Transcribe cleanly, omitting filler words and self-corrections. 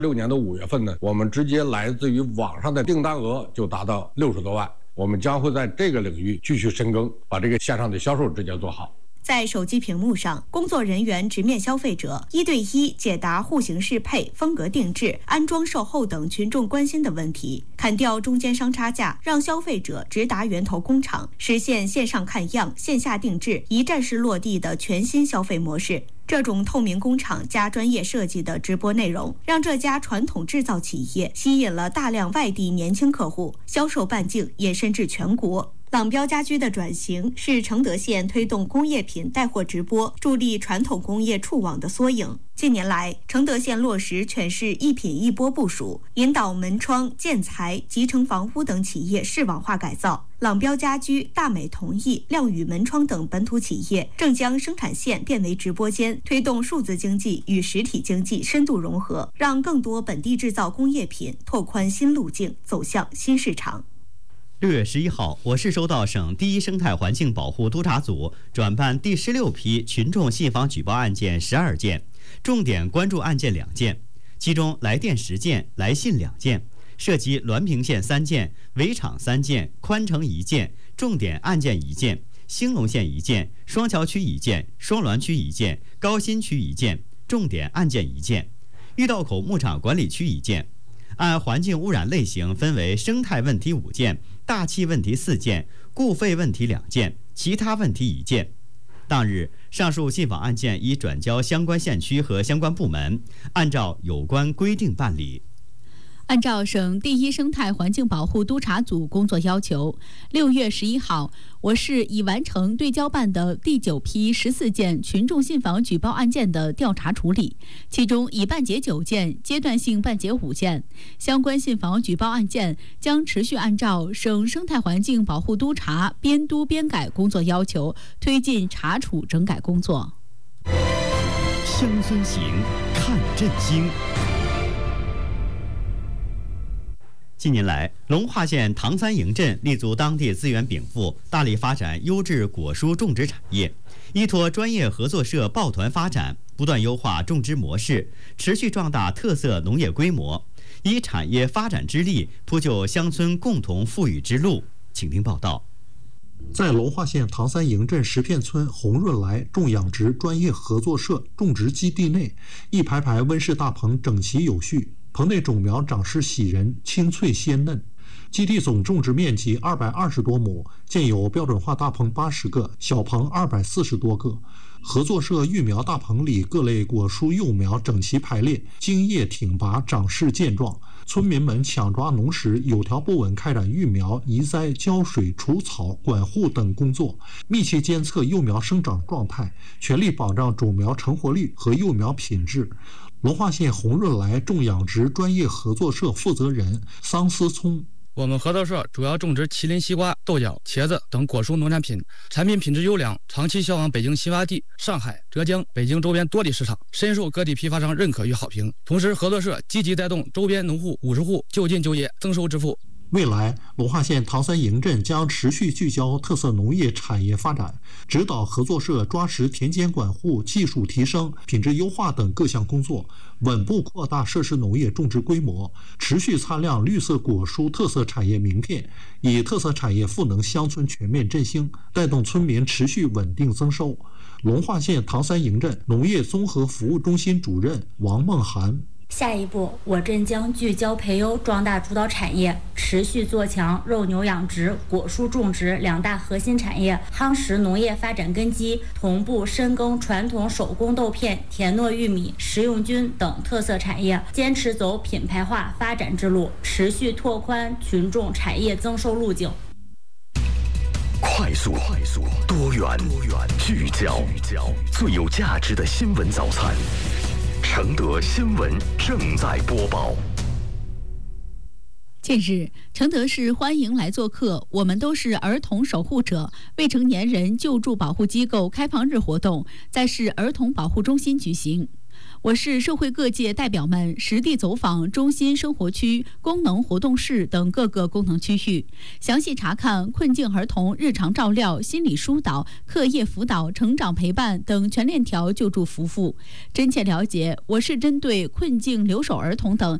年的5月份呢，我们直接来自于网上的订单额就达到60多万。我们将会在这个领域继续深耕，把这个线上的销售直接做好。 在手机屏幕上，工作人员直面消费者，1对1解答户型适配、风格定制、安装售后等群众关心的问题，砍掉中间商差价，让消费者直达源头工厂，实现线上看样、线下定制、一站式落地的全新消费模式。这种透明工厂加专业设计的直播内容，让这家传统制造企业吸引了大量外地年轻客户，销售半径延伸至全国。朗标家居的转型是承德县推动工业品带货直播、助力传统工业触网的缩影。近年来，承德县落实全市一品一波部署，引导门窗、建材、集成房屋等企业市网化改造。朗标家居、大美同意、亮宇门窗等本土企业正将生产线变为直播间，推动数字经济与实体经济深度融合，让更多本地制造工业品拓宽新路径，走向新市场。 6月11号，我市收到省第一生态环境保护督察组转办第16批群众信访举报案件12件，重点关注案件2件，其中来电10件，来信2件，涉及滦平县3件、围场3件、宽城1件，重点案件1件，兴隆县1件，双桥区1件，双滦区1件，高新区1件，重点案件1件，玉道口牧场管理区1件。按环境污染类型分为生态问题5件、大气问题4件、固废问题2件、其他问题1件。当日，上述信访案件已转交相关县区和相关部门，按照有关规定办理。 按照省第一生态环境保护督察组工作要求，6月11号，我市已完成对交办的第9批14件群众信访举报案件的调查处理，其中已办结9件，阶段性办结5件。相关信访举报案件将持续按照省生态环境保护督察编督编改工作要求，推进查处整改工作。 乡村行，看振兴。近年来，龙化县唐三营镇立足当地资源禀赋，大力发展优质果蔬种植产业，依托专业合作社抱团发展，不断优化种植模式，持续壮大特色农业规模，以产业发展之力铺就乡村共同富裕之路。请听报道。 在龙化县唐三营镇石片村红润来种养殖专业合作社种植基地内，一排排温室大棚整齐有序，棚内种苗长势喜人，青翠鲜嫩。基地总种植面积220多亩，建有标准化大棚80个，小棚240多个。合作社育苗大棚里各类果蔬幼苗整齐排列，茎叶挺拔，长势健壮。村民们抢抓农时，有条不紊开展育苗、移栽、浇水、除草、管护等工作，密切监测幼苗生长状态，全力保障种苗成活率和幼苗品质。龙化县红润来种养殖专业合作社负责人桑思聪： 我们合作社主要种植麒麟西瓜、豆角、茄子等果蔬农产品，产品品质优良，长期销往北京新发地、上海、浙江、北京周边多地市场，深受各地批发商认可与好评。同时，合作社积极带动周边农户50户就近就业，增收致富。 未来，龙化县唐三营镇将持续聚焦特色农业产业发展，指导合作社抓实田间管护、技术提升、品质优化等各项工作，稳步扩大设施农业种植规模，持续擦亮绿色果蔬特色产业名片，以特色产业赋能乡村全面振兴，带动村民持续稳定增收。龙化县唐三营镇农业综合服务中心主任王梦涵： 下一步，我镇将聚焦培优壮大主导产业，持续做强肉牛养殖、果蔬种植2大核心产业，夯实农业发展根基，同步深耕传统手工豆片、田糯玉米、食用菌等特色产业，坚持走品牌化发展之路，持续拓宽群众产业增收路径。 快速、多元、聚焦，最有价值的新闻早餐。承德新闻正在播报。 近日，承德市欢迎来做客，我们都是儿童守护者未成年人救助保护机构开放日活动在市儿童保护中心举行。 我市社会各界代表们实地走访中心生活区、功能活动室等各个功能区域，详细查看困境儿童日常照料、心理疏导、课业辅导、成长陪伴等全链条救助服务，真切了解我市针对困境留守儿童等